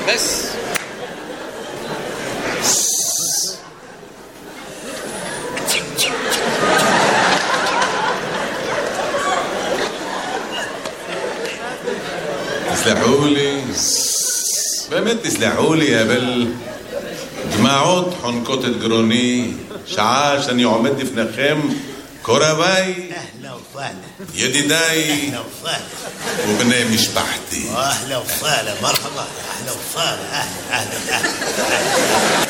بس. תסלחו לי, באמת תסלחו לי, אבל דמעות חונקות את גרוני, שעה שאני עומד לפניכם, קורביי, ידידיי ובני משפחתי. אהלה וסהלה, מרחבה, אהלה וסהלה, אהלה.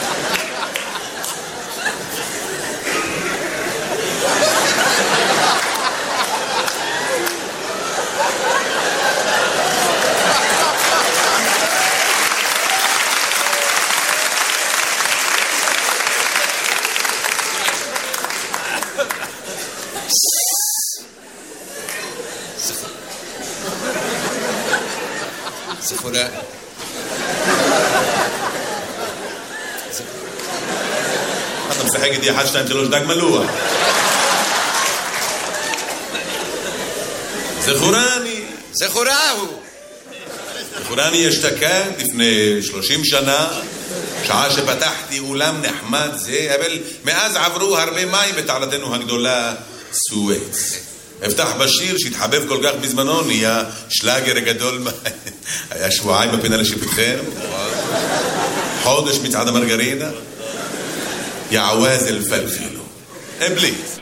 זכורה. אתה משחק איתי 1, 2, 3 דג מלוח. זכורני אשתקד לפני 30 שנה, שעה שפתחתי אולם נחמד זה, אבל מאז עברו הרבה מים בתעלתנו הגדולה סואץ. הבטח בשיר שהתחבב כל כך בזמנו, נהיה שלאגר גדול. היה שבועיים בפינה לשיפוטכם, חודש מצעד המרגרינה, יעווז אלפלפילו. בליז